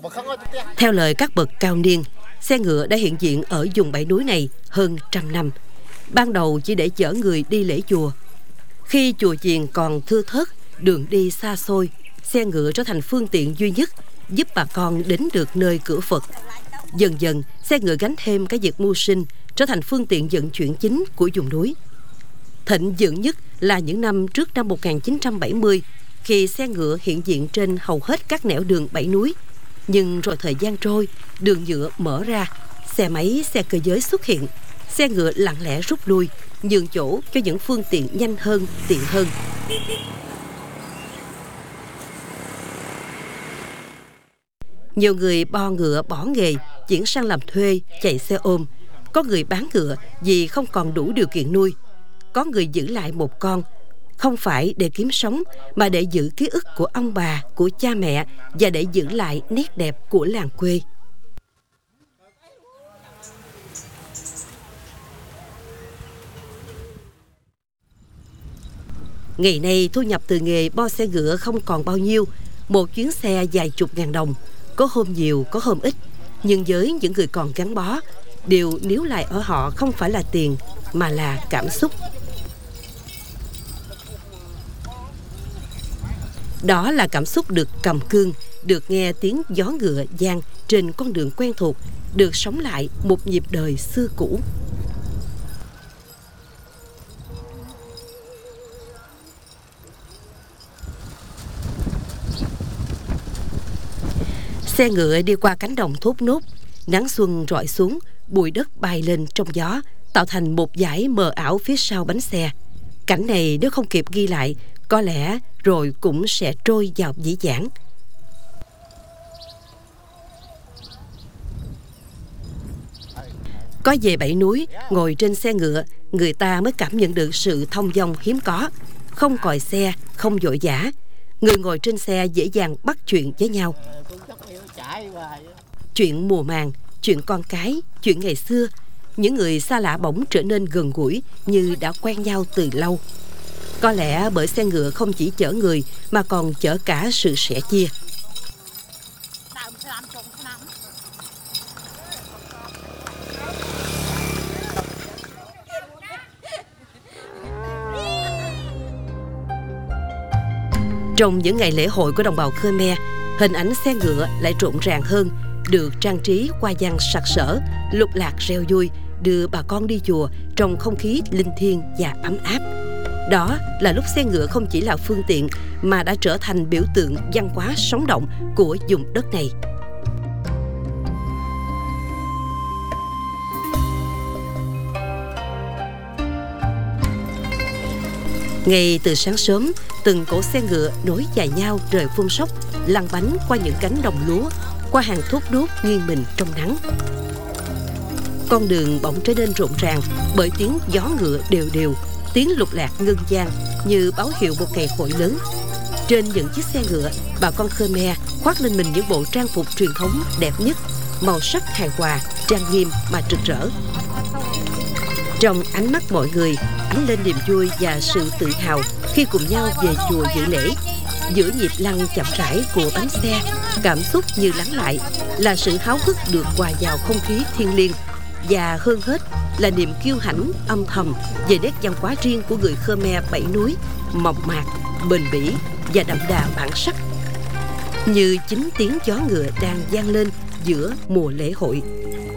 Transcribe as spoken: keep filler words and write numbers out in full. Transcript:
Theo lời các bậc cao niên, xe ngựa đã hiện diện ở vùng Bảy Núi này hơn trăm năm. Ban đầu chỉ để chở người đi lễ chùa. Khi chùa chiền còn thưa thớt, đường đi xa xôi, xe ngựa trở thành phương tiện duy nhất giúp bà con đến được nơi cửa Phật. Dần dần, xe ngựa gánh thêm cái việc mưu sinh, trở thành phương tiện vận chuyển chính của vùng núi. Thịnh vượng nhất là những năm trước năm một nghìn chín trăm bảy mươi, khi xe ngựa hiện diện trên hầu hết các nẻo đường Bảy Núi. Nhưng rồi thời gian trôi, đường nhựa mở ra, xe máy, xe cơ giới xuất hiện, xe ngựa lặng lẽ rút lui, nhường chỗ cho những phương tiện nhanh hơn, tiện hơn. Nhiều người bo ngựa bỏ nghề, chuyển sang làm thuê, chạy xe ôm. Có người bán ngựa vì không còn đủ điều kiện nuôi. Có người giữ lại một con, không phải để kiếm sống, mà để giữ ký ức của ông bà, của cha mẹ và để giữ lại nét đẹp của làng quê. Ngày nay thu nhập từ nghề bo xe ngựa không còn bao nhiêu. Một chuyến xe vài chục ngàn đồng, có hôm nhiều, có hôm ít. Nhưng với những người còn gắn bó, điều níu lại ở họ không phải là tiền, mà là cảm xúc. Đó là cảm xúc được cầm cương, được nghe tiếng gió ngựa vang trên con đường quen thuộc, được sống lại một nhịp đời xưa cũ. Xe ngựa đi qua cánh đồng thốt nốt, nắng xuân rọi xuống, bụi đất bay lên trong gió, tạo thành một dải mờ ảo phía sau bánh xe. Cảnh này nếu không kịp ghi lại, có lẽ rồi cũng sẽ trôi vào dĩ vãng. Có về Bảy Núi, ngồi trên xe ngựa, người ta mới cảm nhận được sự thông dong hiếm có. Không còi xe, không vội vã. Người ngồi trên xe dễ dàng bắt chuyện với nhau. Chuyện mùa màng, chuyện con cái, chuyện ngày xưa. Những người xa lạ bỗng trở nên gần gũi như đã quen nhau từ lâu. Có lẽ bởi xe ngựa không chỉ chở người mà còn chở cả sự sẻ chia. Trong những ngày lễ hội của đồng bào Khmer, hình ảnh xe ngựa lại rộn ràng hơn, được trang trí hoa văn sặc sỡ, lục lạc reo vui, đưa bà con đi chùa trong không khí linh thiêng và ấm áp. Đó là lúc xe ngựa không chỉ là phương tiện mà đã trở thành biểu tượng văn hóa sống động của vùng đất này. Ngay từ sáng sớm, từng cỗ xe ngựa nối dài nhau rời phun sóc, lăn bánh qua những cánh đồng lúa, qua hàng thốt nốt nghiêng mình trong nắng. Con đường bỗng trở nên rộn ràng bởi tiếng gió ngựa đều đều, tiếng lục lạc ngân vang như báo hiệu một ngày hội lớn. Trên những chiếc xe ngựa, bà con Khmer khoác lên mình những bộ trang phục truyền thống đẹp nhất, màu sắc hài hòa, trang nghiêm mà rực rỡ. Trong ánh mắt mọi người ánh lên niềm vui và sự tự hào khi cùng nhau về chùa dự lễ. Giữa nhịp lăn chậm rãi của bánh xe, cảm xúc như lắng lại là sự háo hức được hòa vào không khí thiêng liêng, và hơn hết là niềm kiêu hãnh âm thầm về nét văn hóa riêng của người Khmer Bảy Núi, mộc mạc, bền bỉ và đậm đà bản sắc. Như chính tiếng gió ngựa đang vang lên giữa mùa lễ hội.